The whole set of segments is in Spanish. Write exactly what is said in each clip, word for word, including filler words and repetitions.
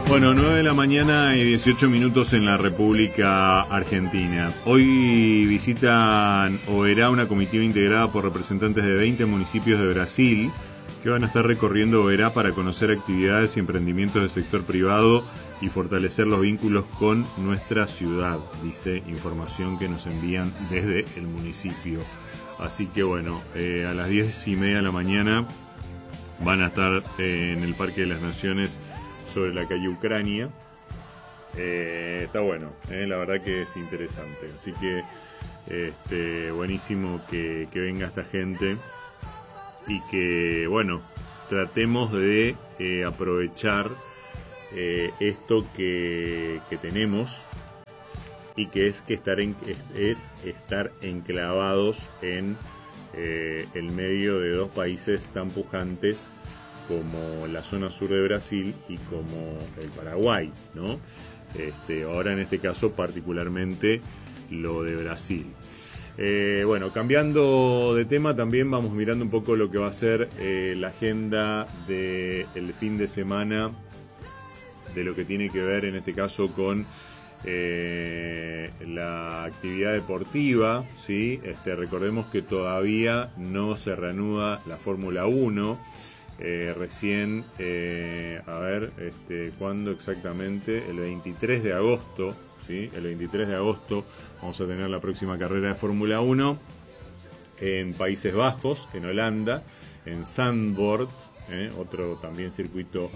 Bueno, nueve de la mañana y dieciocho minutos en la República Argentina. Hoy visitan Oberá una comitiva integrada por representantes de veinte municipios de Brasil que van a estar recorriendo Oberá para conocer actividades y emprendimientos del sector privado y fortalecer los vínculos con nuestra ciudad, dice información que nos envían desde el municipio. Así que bueno, eh, a las diez y media de la mañana van a estar eh, en el Parque de las Naciones sobre la calle Ucrania. Eh, está bueno, eh, la verdad que es interesante. Así que este, buenísimo que, que venga esta gente y que, bueno, tratemos de eh, aprovechar eh, esto que, que tenemos y que es que estar en, es, es estar enclavados en eh, el medio de dos países tan pujantes como la zona sur de Brasil y como el Paraguay, ¿no? Este, ahora en este caso particularmente lo de Brasil. Eh, bueno, cambiando de tema, también vamos mirando un poco lo que va a ser eh, la agenda del fin de semana, de lo que tiene que ver en este caso con eh, la actividad deportiva, ¿sí? Este, recordemos que todavía no se reanuda la Fórmula uno. Eh, recién, eh, a ver, este, ¿cuándo exactamente? El veintitrés de agosto, ¿sí? El veintitrés de agosto vamos a tener la próxima carrera de Fórmula uno en Países Bajos, en Holanda, en Zandvoort, ¿eh? Otro también circuito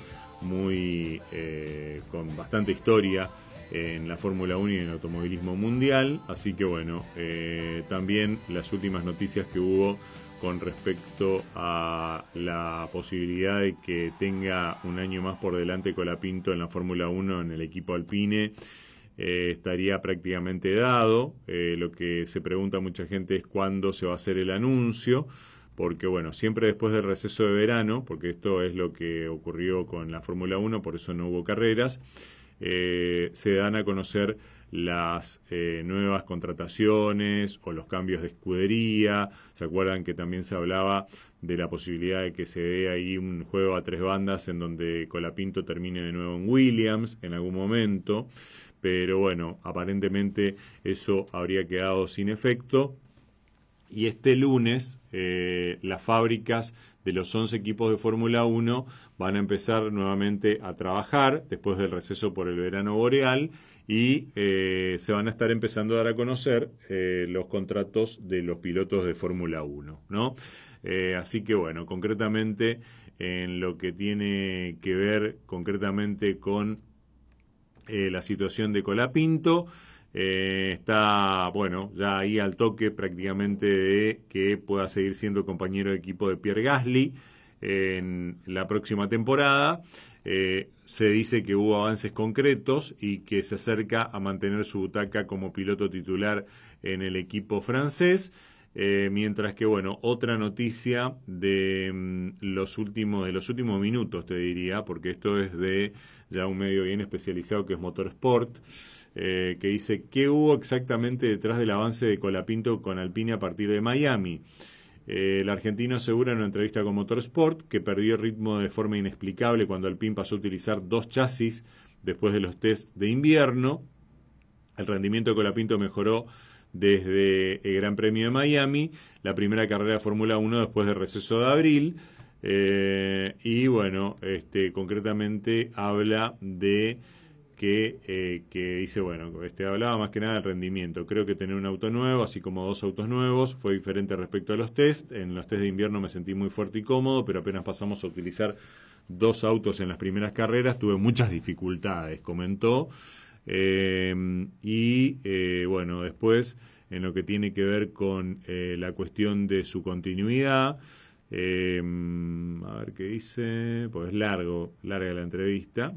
muy eh, con bastante historia en la Fórmula uno y en el automovilismo mundial. Así que bueno, eh, también las últimas noticias que hubo con respecto a la posibilidad de que tenga un año más por delante Colapinto en la Fórmula uno en el equipo Alpine, eh, estaría prácticamente dado. Eh, lo que se pregunta mucha gente es cuándo se va a hacer el anuncio, porque bueno, siempre después del receso de verano, porque esto es lo que ocurrió con la Fórmula uno, por eso no hubo carreras, eh, se dan a conocer las eh, nuevas contrataciones o los cambios de escudería. ¿Se acuerdan que también se hablaba de la posibilidad de que se dé ahí un juego a tres bandas en donde Colapinto termine de nuevo en Williams en algún momento? Pero bueno, aparentemente eso habría quedado sin efecto. Y este lunes eh, las fábricas de los once equipos de Fórmula uno van a empezar nuevamente a trabajar después del receso por el verano boreal y eh, se van a estar empezando a dar a conocer eh, los contratos de los pilotos de Fórmula uno, ¿no? Eh, así que bueno, concretamente en lo que tiene que ver concretamente con eh, la situación de Colapinto, Eh, está, bueno, ya ahí al toque prácticamente de que pueda seguir siendo compañero de equipo de Pierre Gasly en la próxima temporada. Eh, se dice que hubo avances concretos y que se acerca a mantener su butaca como piloto titular en el equipo francés. Eh, mientras que, bueno, otra noticia de mm, los últimos de los últimos minutos, te diría, porque esto es de ya un medio bien especializado que es Motorsport. Eh, que dice qué hubo exactamente detrás del avance de Colapinto con Alpine a partir de Miami. Eh, el argentino asegura en una entrevista con Motorsport que perdió ritmo de forma inexplicable cuando Alpine pasó a utilizar dos chasis después de los test de invierno. El rendimiento de Colapinto mejoró desde el Gran Premio de Miami, la primera carrera de Fórmula uno después del receso de abril. Eh, y bueno, este, concretamente habla de Que, eh, que dice, bueno, este, hablaba más que nada del rendimiento. Creo que tener un auto nuevo, así como dos autos nuevos, fue diferente respecto a los test. En los test de invierno me sentí muy fuerte y cómodo, pero apenas pasamos a utilizar dos autos en las primeras carreras, tuve muchas dificultades, comentó. Eh, y eh, bueno, después, en lo que tiene que ver con eh, la cuestión de su continuidad, eh, a ver qué dice, pues es largo, larga la entrevista.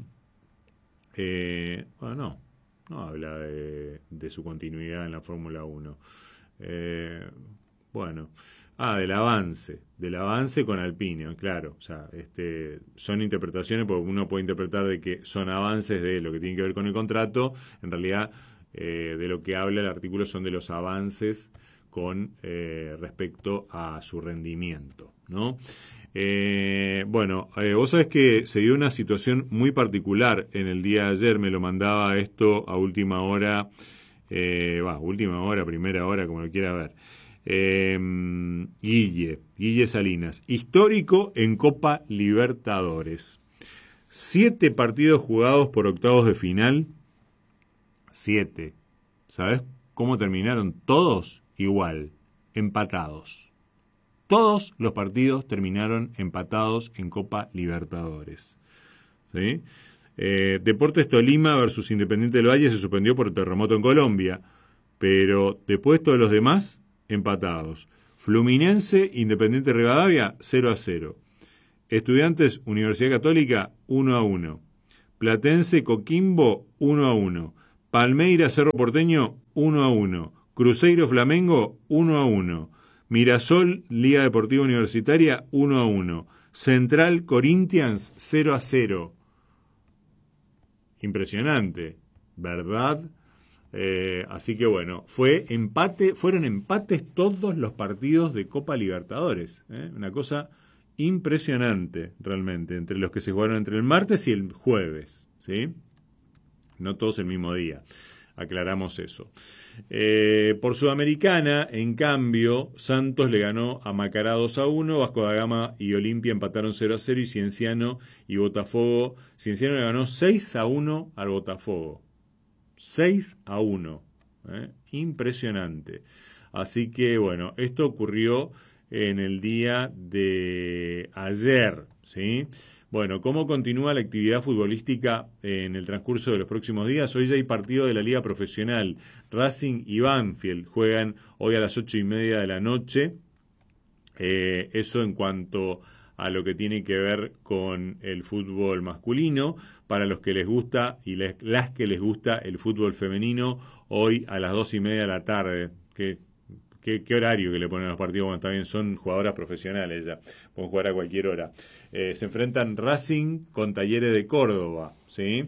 Eh, bueno, no, no habla de, de su continuidad en la Fórmula uno. Eh, bueno, ah, del avance, del avance con Alpine, claro. O sea, este, son interpretaciones, porque uno puede interpretar de que son avances de lo que tiene que ver con el contrato. En realidad, eh, de lo que habla el artículo son de los avances con eh, respecto a su rendimiento, ¿no? Eh, bueno, eh, vos sabés que se dio una situación muy particular en el día de ayer, me lo mandaba esto a última hora, eh, va, última hora, primera hora, como lo quiera ver. Eh, Guille, Guille Salinas, histórico en Copa Libertadores. Siete partidos jugados por octavos de final. Siete. ¿Sabés cómo terminaron? Todos igual, empatados. Todos los partidos terminaron empatados en Copa Libertadores. ¿Sí? Eh, Deportes Tolima versus Independiente del Valle se suspendió por el terremoto en Colombia, pero después todos los demás empatados. Fluminense, Independiente Rivadavia, cero a cero. Estudiantes, Universidad Católica, uno a uno. Platense, Coquimbo, uno a uno. Palmeiras, Cerro Porteño, uno a uno. Cruzeiro, Flamengo, uno a uno. Mirasol, Liga Deportiva Universitaria, uno a uno. Central, Corinthians, cero a cero. Impresionante, ¿verdad? Eh, así que bueno, fue empate, fueron empates todos los partidos de Copa Libertadores. ¿eh? Una cosa impresionante, realmente, entre los que se jugaron entre el martes y el jueves, ¿sí? No todos el mismo día. Aclaramos eso. Eh, por Sudamericana, en cambio, Santos le ganó a Macará dos a uno, Vasco da Gama y Olimpia empataron cero a cero y Cienciano y Botafogo, Cienciano le ganó seis a uno al Botafogo. seis a uno. ¿eh? Impresionante. Así que, bueno, esto ocurrió en el día de ayer, ¿sí? Bueno, ¿cómo continúa la actividad futbolística en el transcurso de los próximos días? Hoy ya hay partido de la Liga Profesional. Racing y Banfield juegan hoy a las ocho y media de la noche. Eh, eso en cuanto a lo que tiene que ver con el fútbol masculino. Para los que les gusta y les, las que les gusta el fútbol femenino, hoy a las dos y media de la tarde. Que ¿Qué, ¿Qué horario que le ponen a los partidos? Bueno, también son jugadoras profesionales ya. Pueden jugar a cualquier hora. Eh, se enfrentan Racing con Talleres de Córdoba, ¿sí?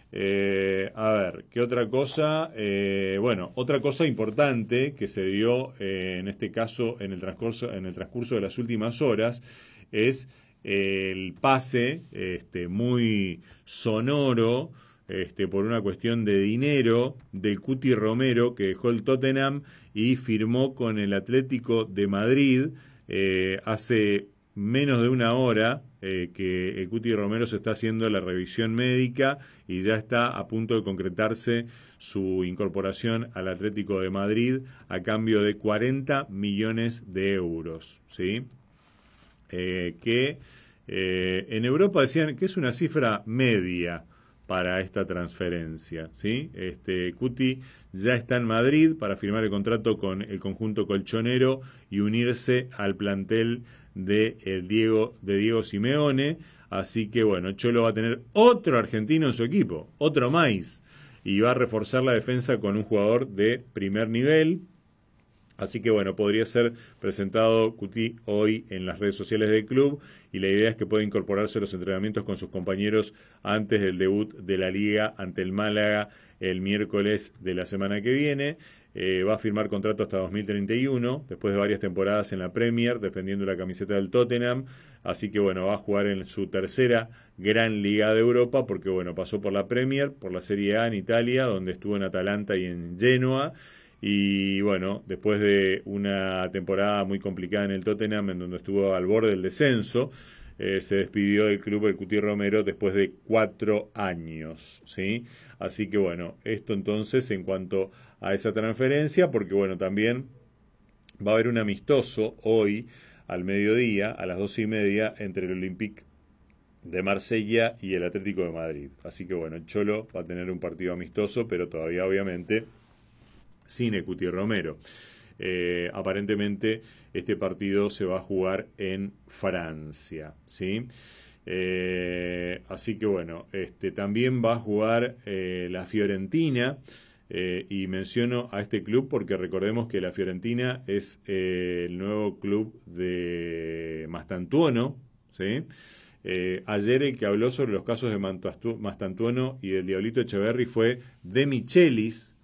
Eh, a ver, ¿qué otra cosa? Eh, bueno, otra cosa importante que se dio eh, en este caso en el transcurso, en el transcurso de las últimas horas es el pase este, muy sonoro Este, por una cuestión de dinero del Cuti Romero, que dejó el Tottenham y firmó con el Atlético de Madrid eh, hace menos de una hora eh, que el Cuti Romero se está haciendo la revisión médica y ya está a punto de concretarse su incorporación al Atlético de Madrid a cambio de cuarenta millones de euros, ¿sí? Eh, que eh, en Europa decían que es una cifra media para esta transferencia, ¿sí? Este, Cuti ya está en Madrid para firmar el contrato con el conjunto colchonero y unirse al plantel de, el Diego, de Diego Simeone, así que bueno, Cholo va a tener otro argentino en su equipo, otro más, y va a reforzar la defensa con un jugador de primer nivel. Así que bueno, podría ser presentado Cuti hoy en las redes sociales del club y la idea es que pueda incorporarse a los entrenamientos con sus compañeros antes del debut de la Liga ante el Málaga el miércoles de la semana que viene. Eh, va a firmar contrato hasta dos mil treinta y uno, después de varias temporadas en la Premier, defendiendo la camiseta del Tottenham. Así que bueno, va a jugar en su tercera gran liga de Europa, porque bueno, pasó por la Premier, por la Serie A en Italia, donde estuvo en Atalanta y en Genoa. Y bueno, después de una temporada muy complicada en el Tottenham, en donde estuvo al borde del descenso, eh, se despidió del club el Cuti Romero después de cuatro años, ¿sí? Así que bueno, esto entonces en cuanto a esa transferencia, porque bueno, también va a haber un amistoso hoy al mediodía, a las doce y media, entre el Olympique de Marsella y el Atlético de Madrid. Así que bueno, el Cholo va a tener un partido amistoso, pero todavía obviamente sin el Cuti Romero. Eh, aparentemente este partido se va a jugar en Francia, ¿sí? Eh, así que bueno, este, también va a jugar eh, la Fiorentina, eh, y menciono a este club porque recordemos que la Fiorentina es eh, el nuevo club de Mastantuono, ¿sí? Eh, ayer el que habló sobre los casos de Mastantuono y del Diablito Echeverri fue De Michelis,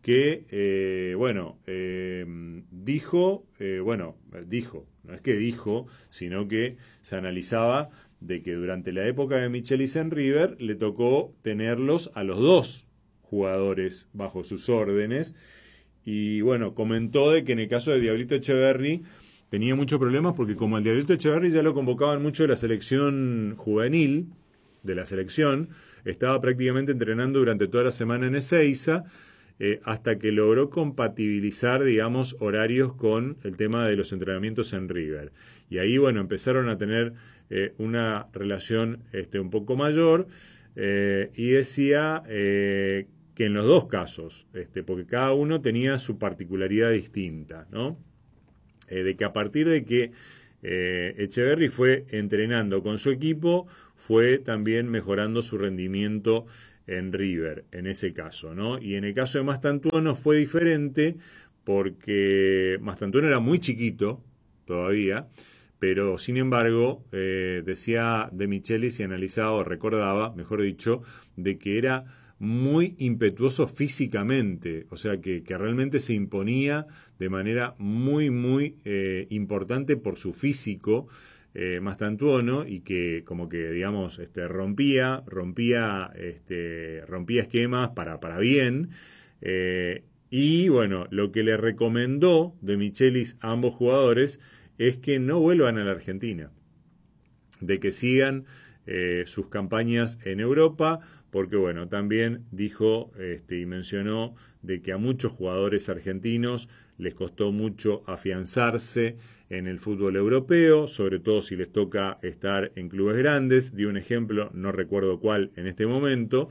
que, eh, bueno, eh, dijo, eh, bueno, dijo, no es que dijo, sino que se analizaba de que durante la época de Michelis en River le tocó tenerlos a los dos jugadores bajo sus órdenes. Y bueno, comentó de que en el caso de Diablito Echeverri tenía muchos problemas porque como al Diablito Echeverri ya lo convocaban mucho de la selección juvenil, de la selección, estaba prácticamente entrenando durante toda la semana en Ezeiza, eh, hasta que logró compatibilizar, digamos, horarios con el tema de los entrenamientos en River. Y ahí, bueno, empezaron a tener eh, una relación este, un poco mayor, eh, y decía eh, que en los dos casos, este, porque cada uno tenía su particularidad distinta, ¿no? Eh, de que a partir de que eh, Echeverri fue entrenando con su equipo, fue también mejorando su rendimiento en River, en ese caso, ¿no? Y en el caso de Mastantuono fue diferente porque Mastantuono era muy chiquito todavía, pero sin embargo eh, decía De Michelis y analizaba o recordaba, mejor dicho, de que era muy impetuoso físicamente, o sea que, que realmente se imponía de manera muy muy eh, importante por su físico, eh, Mastantuono, y que como que digamos este, rompía rompía este, rompía esquemas para, para bien, eh, y bueno, lo que le recomendó De Michelis a ambos jugadores es que no vuelvan a la Argentina, de que sigan eh, sus campañas en Europa, porque bueno, también dijo este, y mencionó de que a muchos jugadores argentinos les costó mucho afianzarse en el fútbol europeo, sobre todo si les toca estar en clubes grandes. Dio un ejemplo, no recuerdo cuál en este momento,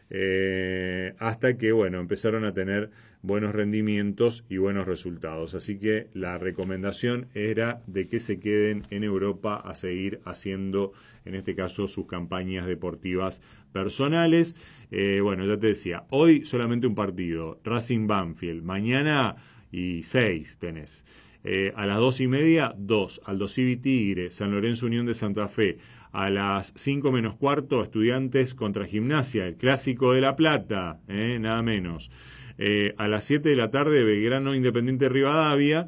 eh, hasta que bueno, empezaron a tener buenos rendimientos y buenos resultados. Así que la recomendación era de que se queden en Europa a seguir haciendo, en este caso, sus campañas deportivas personales. Eh, bueno, ya te decía, hoy solamente un partido, Racing Banfield, mañana y seis tenés. Eh, a las dos y media, dos, Aldo Civi Tigre, San Lorenzo Unión de Santa Fe. A las cinco menos cuarto, Estudiantes contra Gimnasia, el clásico de La Plata, eh, nada menos. Eh, a las siete de la tarde, Belgrano Independiente Rivadavia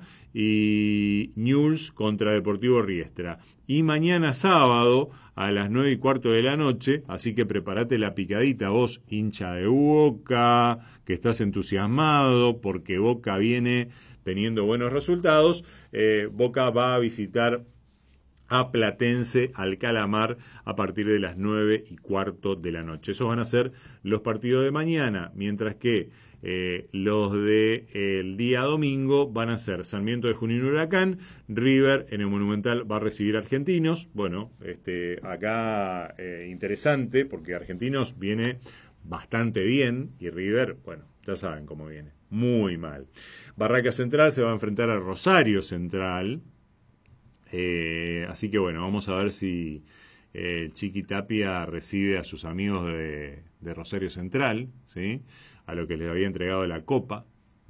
y Newell's contra Deportivo Riestra. Y mañana sábado a las nueve y cuarto de la noche, así que prepárate la picadita vos, hincha de Boca, que estás entusiasmado porque Boca viene teniendo buenos resultados. eh, Boca va a visitar a Platense, al Calamar, a partir de las nueve y cuarto de la noche. Esos van a ser los partidos de mañana, mientras que eh, los de eh, el día domingo van a ser Sarmiento de Junín Huracán, River en el Monumental va a recibir a Argentinos. Bueno, este, acá eh, interesante, porque Argentinos viene bastante bien y River, bueno, ya saben cómo viene, muy mal. Barraca Central se va a enfrentar a Rosario Central. Eh, así que bueno, vamos a ver si eh, el Chiqui Tapia recibe a sus amigos de, de Rosario Central, ¿sí? A lo que les había entregado la Copa.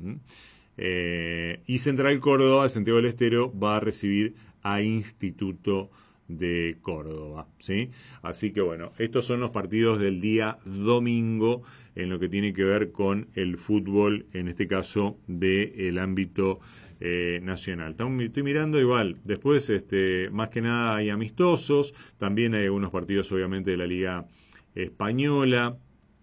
Eh, y Central Córdoba de Santiago del Estero va a recibir a Instituto de Córdoba, ¿sí? Así que bueno, estos son los partidos del día domingo en lo que tiene que ver con el fútbol, en este caso del ámbito eh, nacional. Estoy mirando igual, después este, más que nada hay amistosos, también hay algunos partidos obviamente de la Liga Española.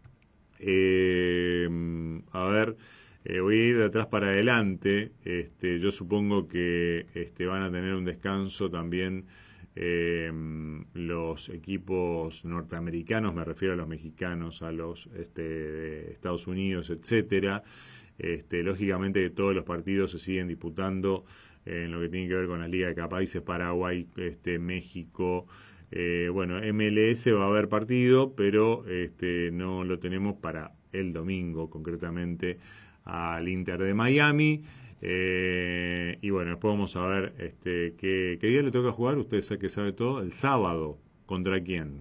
Eh, a ver, eh, voy a ir de atrás para adelante. Este, yo supongo que este, van a tener un descanso también Eh, los equipos norteamericanos, me refiero a los mexicanos, a los este, de Estados Unidos, etcétera. Este, lógicamente que todos los partidos se siguen disputando eh, en lo que tiene que ver con la Liga de Países, Paraguay, este, México. Eh, bueno, M L S va a haber partido, pero este, no lo tenemos para el domingo, concretamente al Inter de Miami. Eh, y bueno, después vamos a ver este, qué, qué día le toca jugar. Usted sabe que sabe todo. El sábado. ¿Contra quién?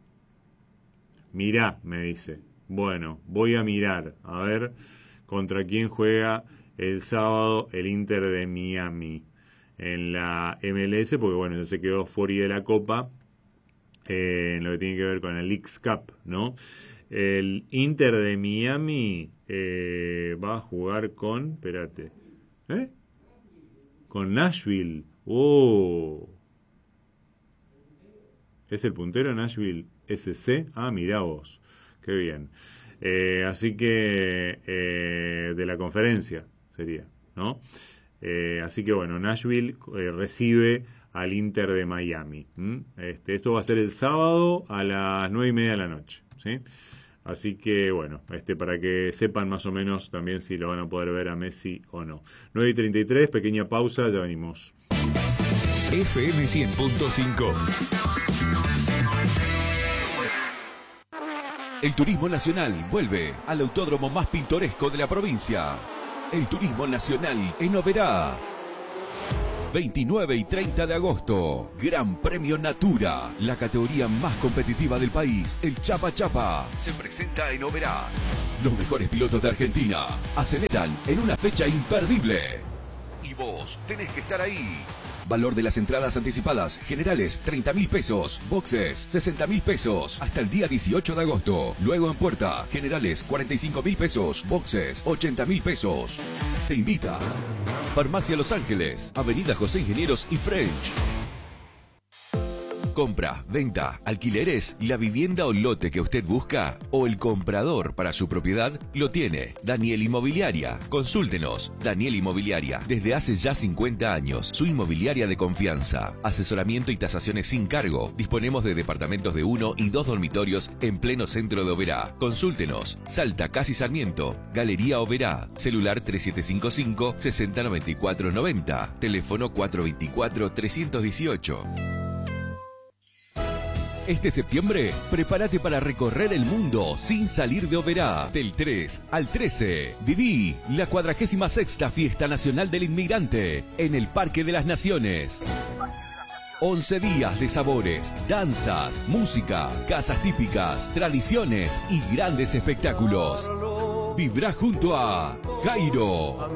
Mirá, me dice. Bueno, voy a mirar. A ver contra quién juega el sábado el Inter de Miami en la M L S, porque bueno, ya se quedó fuera de la Copa, eh, en lo que tiene que ver con el Leagues Cup, ¿no? El Inter de Miami eh, va a jugar con... Espérate. ¿Eh? Con Nashville. ¡Oh! ¿Es el puntero Nashville S C? Ah, mirá vos. Qué bien. Eh, así que... Eh, de la conferencia sería, ¿no? Eh, así que bueno, Nashville eh, recibe al Inter de Miami. ¿Mm? Este, esto va a ser el sábado a las nueve y media de la noche, ¿sí? Así que bueno, este, para que sepan más o menos también si lo van a poder ver a Messi o no. nueve y treinta y tres, pequeña pausa, ya venimos. F M cien punto cinco. El turismo nacional vuelve al autódromo más pintoresco de la provincia. El turismo nacional en Oberá. veintinueve y treinta de agosto. Gran Premio Natura. La categoría más competitiva del país, el Chapa Chapa, se presenta en Oberá. Los mejores pilotos de Argentina aceleran en una fecha imperdible. Y vos tenés que estar ahí. Valor de las entradas anticipadas: generales treinta mil pesos, boxes sesenta mil pesos, hasta el día dieciocho de agosto. Luego en puerta, generales cuarenta y cinco mil pesos, boxes ochenta mil pesos. Te invita Farmacia Los Ángeles, Avenida José Ingenieros y French. Compra, venta, alquileres, la vivienda o lote que usted busca o el comprador para su propiedad lo tiene Daniel Inmobiliaria. Consúltenos. Daniel Inmobiliaria, desde hace ya cincuenta años, su inmobiliaria de confianza. Asesoramiento y tasaciones sin cargo. Disponemos de departamentos de uno y dos dormitorios en pleno centro de Oberá. Consúltenos. Salta Casi Sarmiento, Galería Oberá. Celular tres siete cinco cinco, seis cero nueve cuatro nueve cero. Teléfono cuatro dos cuatro, tres uno ocho. Este septiembre, prepárate para recorrer el mundo sin salir de Oberá. Del tres al trece, viví la cuadragésima sexta Fiesta Nacional del Inmigrante en el Parque de las Naciones. once días de sabores, danzas, música, casas típicas, tradiciones y grandes espectáculos. Vivrá junto a Jairo,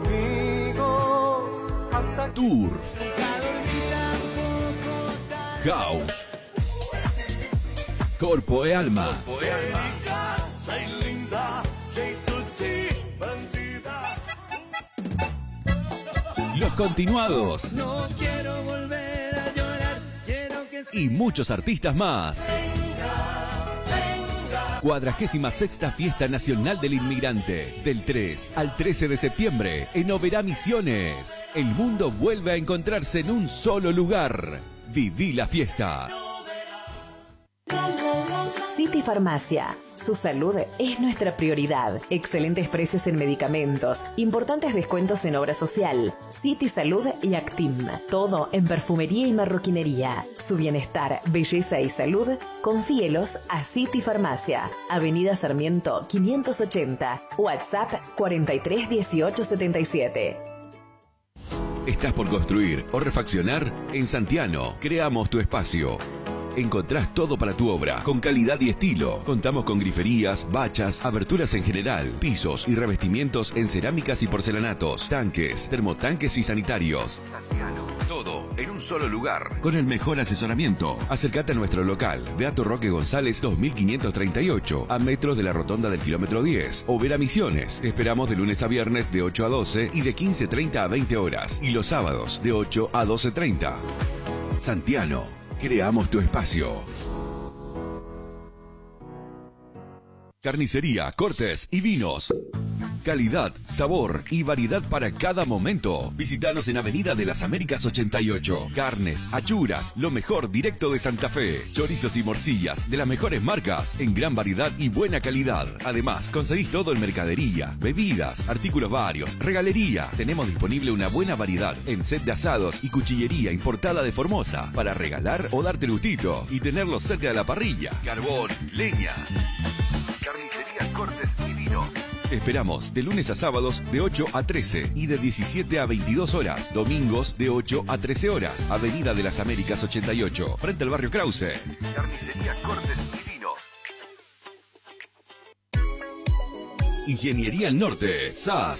Turf, House, Corpo e Alma, Corpo e Alma. Los Continuados. No quiero volver a llorar, quiero que y muchos artistas más. Cuadragésima sexta Fiesta Nacional del Inmigrante, del tres al trece de septiembre en Oberá Misiones. El mundo vuelve a encontrarse en un solo lugar. Viví la fiesta. City Farmacia. Su salud es nuestra prioridad. Excelentes precios en medicamentos, importantes descuentos en obra social, City Salud y Actim. Todo en perfumería y marroquinería. Su bienestar, belleza y salud, confíelos a City Farmacia. Avenida Sarmiento quinientos ochenta. WhatsApp cuarenta y tres dieciocho setenta y siete. ¿Estás por construir o refaccionar? En Santiano, creamos tu espacio. Encontrás todo para tu obra, con calidad y estilo. Contamos con griferías, bachas, aberturas en general, pisos y revestimientos en cerámicas y porcelanatos, tanques, termotanques y sanitarios. Todo en un solo lugar, con el mejor asesoramiento. Acércate a nuestro local, Beato Roque González dos mil quinientos treinta y ocho, a metros de la rotonda del kilómetro diez. Oberá Misiones. Te esperamos de lunes a viernes de ocho a doce y de quince treinta a veinte horas. Y los sábados de ocho a doce treinta. Santiano. Creamos tu espacio. Carnicería, cortes y vinos. Calidad, sabor y variedad para cada momento. Visítanos en Avenida de las Américas ochenta y ocho. Carnes, achuras, lo mejor directo de Santa Fe. Chorizos y morcillas de las mejores marcas en gran variedad y buena calidad. Además, conseguís todo en mercadería, bebidas, artículos varios, regalería. Tenemos disponible una buena variedad en set de asados y cuchillería importada de Formosa para regalar o darte el gustito y tenerlo cerca de la parrilla. Carbón, leña. Carnicería, cortes y vinos. Te esperamos de lunes a sábados de ocho a trece y de diecisiete a veintidós horas. Domingos de ocho a trece horas. Avenida de las Américas ochenta y ocho, frente al barrio Krause. Carnicería, cortes y vinos. Ingeniería al Norte, S A S.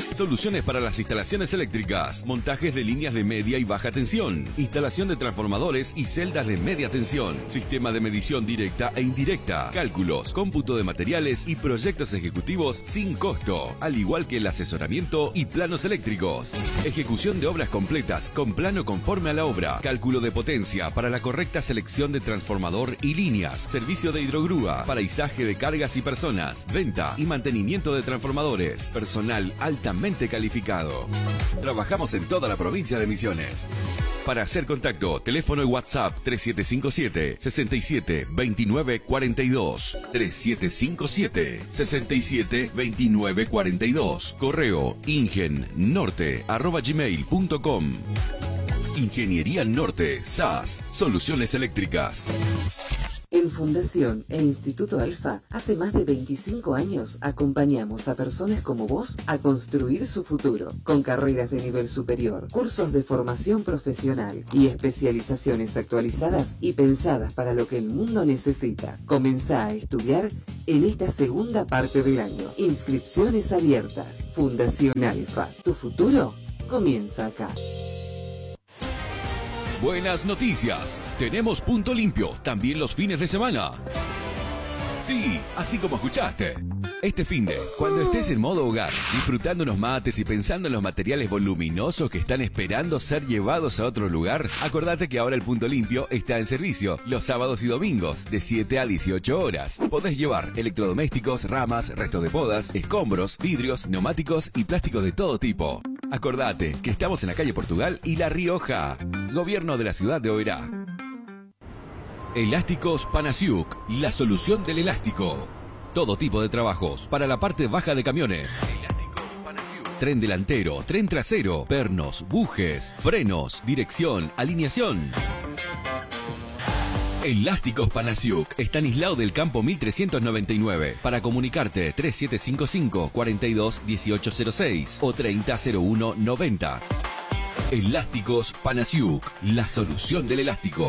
Soluciones para las instalaciones eléctricas, montajes de líneas de media y baja tensión, instalación de transformadores y celdas de media tensión, sistema de medición directa e indirecta, cálculos, cómputo de materiales y proyectos ejecutivos sin costo, al igual que el asesoramiento y planos eléctricos. Ejecución de obras completas con plano conforme a la obra, cálculo de potencia para la correcta selección de transformador y líneas, servicio de hidrogrúa para izaje de cargas y personas, venta y mantenimiento de transformadores, personal altamente calificado. Trabajamos en toda la provincia de Misiones. Para hacer contacto, teléfono y WhatsApp tres siete cinco siete, seis siete dos nueve cuatro dos, tres siete cinco siete, seis siete dos nueve cuatro dos, correo ingennorte arroba gmail punto com. Ingeniería Norte, S A S, soluciones eléctricas. En Fundación e Instituto Alfa, hace más de veinticinco años acompañamos a personas como vos a construir su futuro, con carreras de nivel superior, cursos de formación profesional y especializaciones actualizadas y pensadas para lo que el mundo necesita. Comenzá a estudiar en esta segunda parte del año. Inscripciones abiertas. Fundación Alfa, tu futuro comienza acá. Buenas noticias. Tenemos punto limpio también los fines de semana. Sí, así como escuchaste. Este finde, cuando estés en modo hogar, disfrutando unos mates y pensando en los materiales voluminosos que están esperando ser llevados a otro lugar, acordate que ahora el punto limpio está en servicio los sábados y domingos de siete a dieciocho horas. Podés llevar electrodomésticos, ramas, restos de podas, escombros, vidrios, neumáticos y plásticos de todo tipo. Acordate que estamos en la calle Portugal y La Rioja. Gobierno de la ciudad de Oberá. Elásticos Panasiuk, la solución del elástico. Todo tipo de trabajos para la parte baja de camiones. Elásticos Panasiuk. Tren delantero, tren trasero, pernos, bujes, frenos, dirección, alineación. Elásticos Panasiuk, Estanislao del Campo mil trescientos noventa y nueve. Para comunicarte tres siete cinco cinco, cuatro dos, uno ocho cero seis o treinta cero uno noventa. Elásticos Panasiuk, la solución del elástico.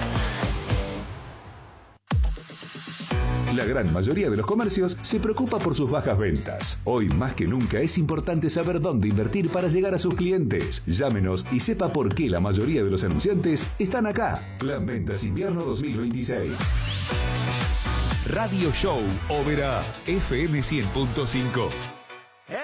La gran mayoría de los comercios se preocupa por sus bajas ventas. Hoy más que nunca es importante saber dónde invertir para llegar a sus clientes. Llámenos y sepa por qué la mayoría de los anunciantes están acá. Plan Ventas Invierno dos mil veintiséis. Radio Show Oberá, F M cien punto cinco.